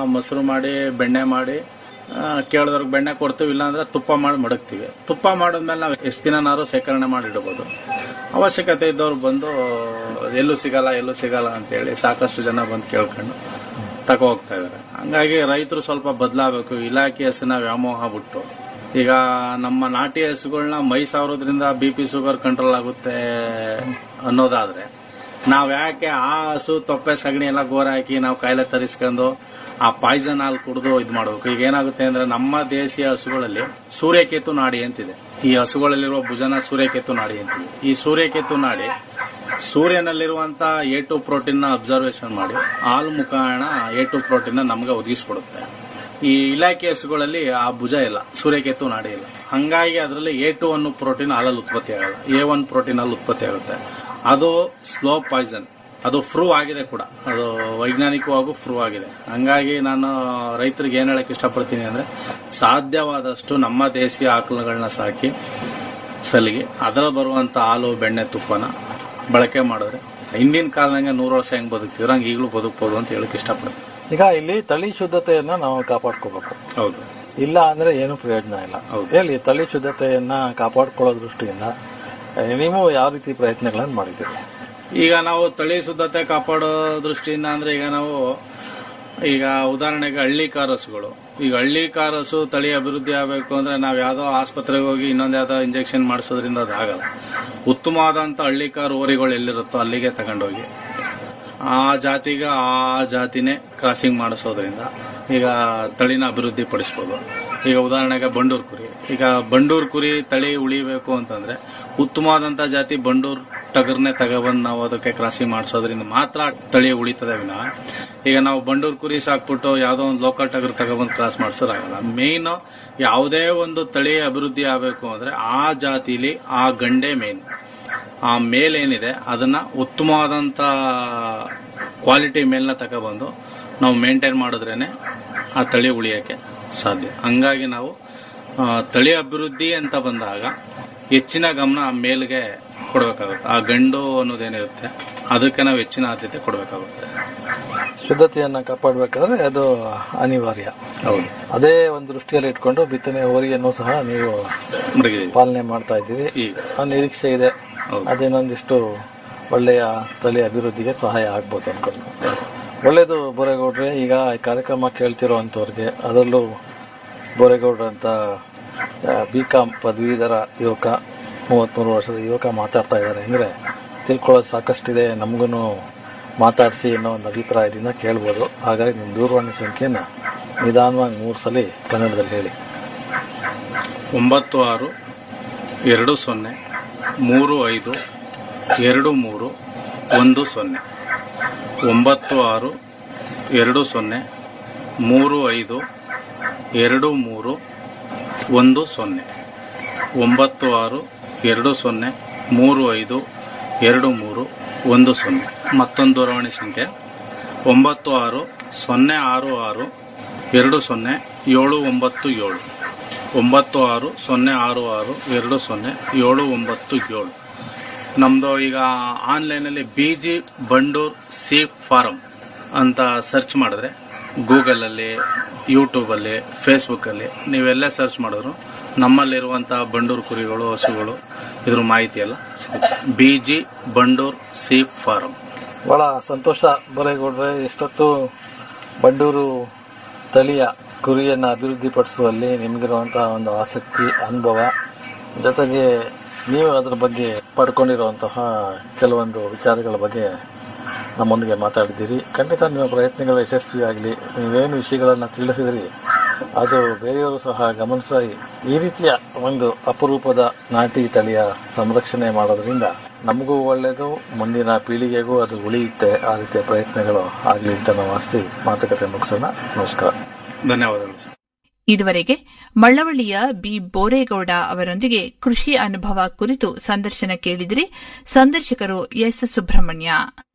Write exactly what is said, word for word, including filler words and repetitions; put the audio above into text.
ಮೊಸರು ಮಾಡಿ ಬೆಣ್ಣೆ ಮಾಡಿ ಕೇಳಿದವ್ರಿಗೆ ಬೆಣ್ಣೆ ಕೊಡ್ತೀವಿ, ಇಲ್ಲಾಂದ್ರೆ ತುಪ್ಪ ಮಾಡಿ ಮಡಗ್ತೀವಿ. ತುಪ್ಪ ಮಾಡಿದ್ಮೇಲೆ ನಾವು ಎಷ್ಟು ದಿನನಾದ್ರು ಶೇಖರಣೆ ಮಾಡಿ ಇಡಬಹುದು. ಅವಶ್ಯಕತೆ ಇದ್ದವ್ರು ಬಂದು ಎಲ್ಲೂ ಸಿಗಲ್ಲ ಎಲ್ಲೂ ಸಿಗಲ್ಲ ಅಂತೇಳಿ ಸಾಕಷ್ಟು ಜನ ಬಂದು ಕೇಳ್ಕೊಂಡು ತಗೋ ಹೋಗ್ತಾ ಇದಾರೆ. ಹಂಗಾಗಿ ರೈತರು ಸ್ವಲ್ಪ ಬದಲಾಗಬೇಕು. ಇಲಾಖೆ ಹಸುನ ವ್ಯಾಮೋಹ ಬಿಟ್ಟು ಈಗ ನಮ್ಮ ನಾಟಿ ಹಸುಗಳನ್ನ ಮೈ ಸಾವಿರೋದ್ರಿಂದ ಬಿ ಪಿ ಶುಗರ್ ಕಂಟ್ರೋಲ್ ಆಗುತ್ತೆ ಅನ್ನೋದಾದ್ರೆ ನಾವ್ ಯಾಕೆ ಆ ಹಸು ತೊಪ್ಪೆ ಸಗಣಿ ಎಲ್ಲ ಗೋರ ಹಾಕಿ ನಾವು ಕಾಯಿಲೆ ತರಿಸ್ಕೊಂಡು ಆ ಪಾಯ್ಸನ್ ಹಾಲು ಕುಡಿದು ಇದ್ ಮಾಡ್ಬೇಕು. ಈಗ ಏನಾಗುತ್ತೆ ಅಂದ್ರೆ ನಮ್ಮ ದೇಶೀಯ ಹಸುಗಳಲ್ಲಿ ಸೂರ್ಯಕೇತು ನಾಡಿ ಅಂತಿದೆ. ಈ ಹಸುಗಳಲ್ಲಿರುವ ಭುಜನ ಸೂರ್ಯಕೇತು ನಾಡಿ ಅಂತಿದೆ. ಈ ಸೂರ್ಯಕೇತು ನಾಡಿ ಸೂರ್ಯನಲ್ಲಿರುವಂತ ಎ ಟು ಪ್ರೋಟೀನ್ ನ ಅಬ್ಸರ್ವೇಷನ್ ಮಾಡಿ ಹಾಲು ಮುಖಾಣ ಎ ಟು ಪ್ರೋಟೀನ್ ನ ನಮ್ಗೆ ಒದಗಿಸ್ಕೊಡುತ್ತೆ. ಈ ಇಲಾಖೆ ಹಸುಗಳಲ್ಲಿ ಆ ಭುಜ ಇಲ್ಲ, ಸೂರ್ಯಕೇತು ನಾಡಿ ಇಲ್ಲ. ಹಂಗಾಗಿ ಅದರಲ್ಲಿ ಎ ಟು ಅನ್ನೋ ಪ್ರೋಟೀನ್ ಹಾಲಲ್ಲಿ ಉತ್ಪತ್ತಿ ಆಗಲ್ಲ, ಎ ಒನ್ ಪ್ರೋಟೀನ್ ಅಲ್ಲಿ ಉತ್ಪತ್ತಿ ಆಗುತ್ತೆ. ಅದು ಸ್ಲೋ ಪಾಯ್ಸನ್. ಅದು ಪ್ರೂವ್ ಆಗಿದೆ ಕೂಡ, ಅದು ವೈಜ್ಞಾನಿಕವಾಗೂ ಪ್ರೂವ್ ಆಗಿದೆ. ಹಂಗಾಗಿ ನಾನು ರೈತರಿಗೆ ಏನ್ ಹೇಳಕ್ ಇಷ್ಟಪಡ್ತೀನಿ ಅಂದ್ರೆ ಸಾಧ್ಯವಾದಷ್ಟು ನಮ್ಮ ದೇಶೀಯ ಆಕಳುಗಳನ್ನ ಸಾಕಿ ಸಲಿಗೆ ಅದರ ಬರುವಂತ ಹಾಲು ಬೆಣ್ಣೆ ತುಪ್ಪನ ಬಳಕೆ ಮಾಡಿದ್ರೆ ಹಿಂದಿನ ಕಾಲದಂಗೆ ನೂರು ವರ್ಷ ಹೆಂಗ್ ಬದುಕ್ತಿದ್ರು ಹಂಗೆ ಈಗಲೂ ಬದುಕಬಹುದು ಅಂತ ಹೇಳಕ್ ಇಷ್ಟಪಡ್ತೀನಿ. ಈಗ ಇಲ್ಲಿ ತಳಿ ಶುದ್ಧತೆಯನ್ನ ನಾವು ಕಾಪಾಡ್ಕೋಬೇಕು. ಹೌದು, ಇಲ್ಲ ಅಂದ್ರೆ ಏನು ಪ್ರಯೋಜನ ಇಲ್ಲ. ಹೇಳಿ, ತಳಿ ಶುದ್ಧತೆಯನ್ನ ಕಾಪಾಡ್ಕೊಳ್ಳೋ ದೃಷ್ಟಿಯಿಂದ ನೀವು ಯಾವ ರೀತಿ ಪ್ರಯತ್ನಗಳನ್ನು ಮಾಡಿದ್ದೀರಿ? ಈಗ ನಾವು ತಳಿ ಶುದ್ಧತೆ ಕಾಪಾಡೋ ದೃಷ್ಟಿಯಿಂದ ಅಂದ್ರೆ ಈಗ ನಾವು ಈಗ ಉದಾಹರಣೆಗೆ ಹಳ್ಳಿ ಕಾರಸುಗಳು, ಈಗ ಹಳ್ಳಿ ಕಾರಸು ತಳಿ ಅಭಿವೃದ್ಧಿ ಆಗಬೇಕು ಅಂದ್ರೆ ನಾವ್ ಯಾವ್ದೋ ಆಸ್ಪತ್ರೆಗೆ ಹೋಗಿ ಇನ್ನೊಂದ್ ಯಾವ್ದೋ ಇಂಜೆಕ್ಷನ್ ಮಾಡಿಸೋದ್ರಿಂದ ಅದು ಆಗಲ್ಲ. ಉತ್ತಮವಾದಂತ ಹಳ್ಳಿ ಕಾರ್ ಓರಿಗಳು ಎಲ್ಲಿರುತ್ತೋ ಅಲ್ಲಿಗೆ ತಗೊಂಡೋಗಿ ಆ ಜಾತಿಗೆ ಆ ಜಾತಿನೇ ಕ್ರಾಸಿಂಗ್ ಮಾಡಿಸೋದ್ರಿಂದ ಈಗ ತಳಿನ ಅಭಿವೃದ್ಧಿ ಪಡಿಸಬಹುದು. ಈಗ ಉದಾಹರಣೆಗೆ ಬಂಡೂರ್ ಕುರಿ, ಈಗ ಬಂಡೂರ್ ಕುರಿ ತಳಿ ಉಳಿಬೇಕು ಅಂತಂದ್ರೆ ಉತ್ತಮವಾದಂತ ಜಾತಿ ಬಂಡೂರ್ ಟಗರ್ನೆ ತಗೊಬಂದು ನಾವು ಅದಕ್ಕೆ ಕ್ರಾಸಿಂಗ್ ಮಾಡಿಸೋದ್ರಿಂದ ಮಾತ್ರ ತಳಿ ಉಳಿತದೆ ವಿನಃ ಈಗ ನಾವು ಬಂಡೂರ್ ಕುರಿ ಸಾಕ್ಬಿಟ್ಟು ಯಾವ್ದೋ ಒಂದು ಲೋಕಲ್ ಟಗರ್ ತಗೊಬಂದು ಕ್ರಾಸ್ ಮಾಡಿಸೋದಾಗಲ್ಲ. ಮೇನ್ ಯಾವುದೇ ಒಂದು ತಳಿ ಅಭಿವೃದ್ಧಿ ಆಗಬೇಕು ಅಂದ್ರೆ ಆ ಜಾತಿಲಿ ಆ ಗಂಡೆ ಮೇನ್, ಆ ಮೇಲೇನಿದೆ ಅದನ್ನ ಉತ್ತಮವಾದಂತ ಕ್ವಾಲಿಟಿ ಮೇಲ್ನ ತಗೊಬಂದು ನಾವು ಮೇಂಟೈನ್ ಮಾಡಿದ್ರೇನೆ ಆ ತಳಿ ಉಳಿಯಕ್ಕೆ ಸಾಧ್ಯ. ಹಂಗಾಗಿ ನಾವು ತಳಿ ಅಭಿವೃದ್ಧಿ ಅಂತ ಬಂದಾಗ ಹೆಚ್ಚಿನ ಗಮನ ಆ ಮೇಲ್ಗೆ ಕೊಡಬೇಕಾಗುತ್ತೆ. ಆ ಗಂಡು ಅನ್ನೋದೇನಿರುತ್ತೆ ಅದಕ್ಕೆ ನಾವು ಹೆಚ್ಚಿನ ಆದ್ಯತೆ ಕೊಡಬೇಕಾಗುತ್ತೆ. ಶುದ್ಧತೆಯನ್ನ ಕಾಪಾಡಬೇಕಾದ್ರೆ ಅದು ಅನಿವಾರ್ಯ. ಹೌದು, ಅದೇ ಒಂದು ದೃಷ್ಟಿಯಲ್ಲಿ ಇಟ್ಕೊಂಡು ಬಿತ್ತನೆ ಹೋರಿಯನ್ನು ಸಹ ನೀವು ಪಾಲನೆ ಮಾಡ್ತಾ ಇದ್ದೀರಿ. ಆ ನಿರೀಕ್ಷೆ ಇದೆ, ಅದೇನೊಂದಿಷ್ಟು ಒಳ್ಳೆಯ ತಳಿ ಅಭಿವೃದ್ಧಿಗೆ ಸಹಾಯ ಆಗ್ಬೋದು ಅನ್ಕೊಂಡು. ಒಳ್ಳೇದು ಬೋರೇಗೌಡ್ರೆ. ಈಗ ಈ ಕಾರ್ಯಕ್ರಮ ಕೇಳ್ತಿರೋ ಅಂತವ್ರಿಗೆ, ಅದರಲ್ಲೂ ಬೋರೇಗೌಡ್ರ ಅಂತ ಬಿ ಕಾಮ್ ಪದವೀಧರ ಯುವಕ, ಮೂವತ್ಮೂರು ವರ್ಷದ ಯುವಕ ಮಾತಾಡ್ತಾ ಇದ್ದಾರೆ ಅಂದ್ರೆ ತಿಳ್ಕೊಳ್ಳೋದು ಸಾಕಷ್ಟಿದೆ. ನಮಗೂ ಮಾತಾಡಿಸಿ ಅನ್ನೋ ಒಂದು ಅಭಿಪ್ರಾಯದಿಂದ ಕೇಳ್ಬೋದು. ಹಾಗಾಗಿ ನಿಮ್ಮ ದೂರವಾಣಿ ಸಂಖ್ಯೆನ ನಿಧಾನವಾಗಿ ಮೂರು ಸಲ ಕನ್ನಡದಲ್ಲಿ ಹೇಳಿ. ಒಂಬತ್ತು ಆರು ಎರಡು ಸೊನ್ನೆ ಮೂರು ಐದು ಎರಡು ಮೂರು ಒಂದು ಸೊನ್ನೆ. ಒಂಬತ್ತು ಆರು ಎರಡು ಸೊನ್ನೆ ಮೂರು ಐದು ಎರಡು ಮೂರು ಒಂದು ಸೊನ್ನೆ. ಒಂಬತ್ತು ಆರು ಎರಡು ಸೊನ್ನೆ ಮೂರು ಐದು ಎರಡು ಮೂರು ಒಂದು ಸೊನ್ನೆ. ಮತ್ತೊಂದು ದೂರವಾಣಿ ಸಂಖ್ಯೆ ಒಂಬತ್ತು ಆರು ಸೊನ್ನೆ ಆರು ಆರು ಎರಡು ಸೊನ್ನೆ ಏಳು ಒಂಬತ್ತು ಏಳು. ಒಂಬತ್ತು ಆರು ಸೊನ್ನೆ ಆರು ಆರು ಎರಡು ಸೊನ್ನೆ ಏಳು ಒಂಬತ್ತು ಏಳು. ನಮ್ದು ಈಗ ಆನ್ಲೈನಲ್ಲಿ ಬಿ ಜಿ ಬಂಡೂರ್ ಸೀಪ್ ಫಾರಂ ಅಂತ ಸರ್ಚ್ ಮಾಡಿದ್ರೆ ಗೂಗಲಲ್ಲಿ, ಯೂಟ್ಯೂಬಲ್ಲಿ, ಫೇಸ್ಬುಕ್ಕಲ್ಲಿ ನೀವೆಲ್ಲ ಸರ್ಚ್ ಮಾಡಿದ್ರು ನಮ್ಮಲ್ಲಿರುವಂತಹ ಬಂಡೂರು ಕುರಿಗಳು, ಹಸುಗಳು, ಇದ್ರ ಮಾಹಿತಿ ಎಲ್ಲ ಸಿಗುತ್ತೆ. B G ಬಂಡೂರ್ seep form. ಬಹಳ ಸಂತೋಷ ಬೋರೇಗೌಡ್ರೆ. ಇಷ್ಟೊತ್ತು ಬಂಡೂರು ತಳಿಯ ಕುರಿಯನ್ನ ಅಭಿವೃದ್ಧಿಪಡಿಸುವಲ್ಲಿ ನಿಮಗಿರುವಂತಹ ಒಂದು ಆಸಕ್ತಿ, ಅನುಭವ, ಜೊತೆಗೆ ನೀವು ಅದರ ಬಗ್ಗೆ ಪಡ್ಕೊಂಡಿರುವಂತಹ ಕೆಲವೊಂದು ವಿಚಾರಗಳ ಬಗ್ಗೆ ನಮ್ಮೊಂದಿಗೆ ಮಾತಾಡಿದ್ದೀರಿ. ಖಂಡಿತ ನಿಮ್ಮ ಪ್ರಯತ್ನಗಳು ಯಶಸ್ವಿಯಾಗಲಿ. ನೀವೇನು ವಿಷಯಗಳನ್ನು ತಿಳಿಸಿದ್ರಿ ಅದು ಬೇರೆಯವರು ಸಹ ಗಮನಿಸಿ ಈ ರೀತಿಯ ಒಂದು ಅಪರೂಪದ ನಾಟಿ ತಳಿಯ ಸಂರಕ್ಷಣೆ ಮಾಡೋದ್ರಿಂದ ನಮಗೂ ಒಳ್ಳೆಯದು, ಮುಂದಿನ ಪೀಳಿಗೆಗೂ ಅದು ಉಳಿಯುತ್ತೆ. ಆ ರೀತಿಯ ಪ್ರಯತ್ನಗಳು ಆಗಲಿ ಅಂತ ನಾವು ಆಸ್ತಿ ಮಾತುಕತೆ ಮುಗಿಸೋಣ. ನಮಸ್ಕಾರ, ಧನ್ಯವಾದಗಳು. ಇದುವರೆಗೆ ಮಳ್ಳವಳ್ಳಿಯ ಬಿ ಬೋರೇಗೌಡ ಅವರೊಂದಿಗೆ ಕೃಷಿ ಅನುಭವ ಕುರಿತು ಸಂದರ್ಶನ ಕೇಳಿದಿರಿ. ಸಂದರ್ಶಕರು ಎಸ್ ಸುಬ್ರಹ್ಮಣ್ಯ.